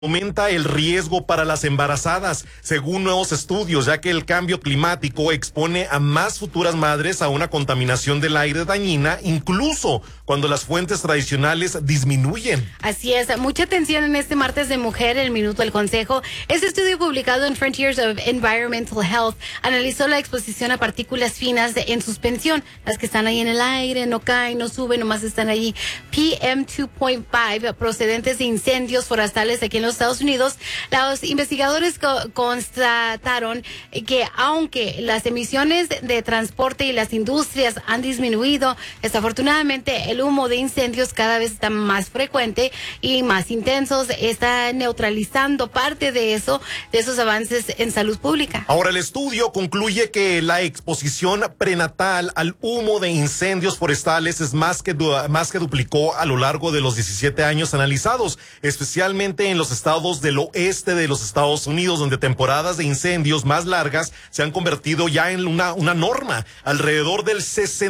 aumenta el riesgo para las embarazadas, según nuevos estudios, ya que el cambio climático expone a más futuras madres a una contaminación del aire dañina, incluso cuando las fuentes tradicionales disminuyen. Así es, mucha atención en este martes de Mujer, el Minuto del Consejo. Este estudio publicado en Frontiers of Environmental Health analizó la exposición a partículas finas en suspensión, las que están ahí en el aire, no caen, no suben, nomás están allí. PM2.5, procedentes de incendios forestales aquí en los Estados Unidos. Los investigadores constataron que aunque las emisiones de transporte y las industrias han disminuido, desafortunadamente el humo de incendios cada vez está más frecuente y más intensos, está neutralizando parte de eso, de esos avances en salud pública. Ahora, el estudio concluye que la exposición prenatal al humo de incendios forestales es más que duplicó a lo largo de los 17 años analizados, especialmente en los estados del oeste de los Estados Unidos, donde temporadas de incendios más largas se han convertido ya en una norma. Alrededor del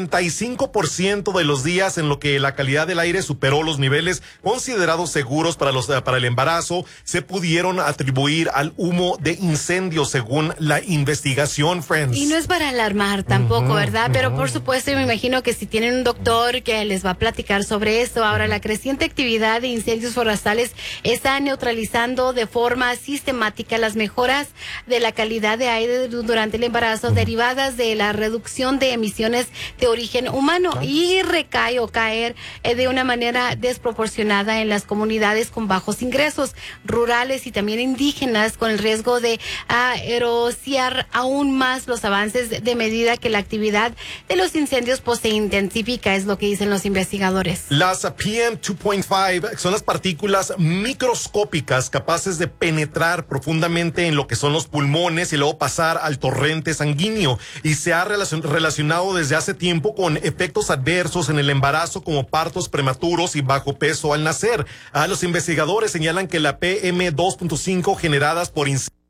65% de los días en lo que la calidad del aire superó los niveles considerados seguros para el embarazo se pudieron atribuir al humo de incendios, según la investigación, Friends. Y no es para alarmar tampoco, ¿verdad? Pero por supuesto, me imagino que si tienen un doctor que les va a platicar sobre esto. Ahora, la creciente actividad de incendios forestales está neutralizando de forma sistemática las mejoras de la calidad de aire durante el embarazo derivadas de la reducción de emisiones de origen humano y caer de una manera desproporcionada en las comunidades con bajos ingresos, rurales y también indígenas, con el riesgo de erosionar aún más los avances de medida que la actividad de los incendios se intensifica, es lo que dicen los investigadores. Las PM2.5 son las partículas microscópicas capaces de penetrar profundamente en lo que son los pulmones y luego pasar al torrente sanguíneo, y se ha relacionado desde hace tiempo con efectos adversos en el embarazo como partos prematuros y bajo peso al nacer. Los investigadores señalan que la PM2.5 generadas por incendios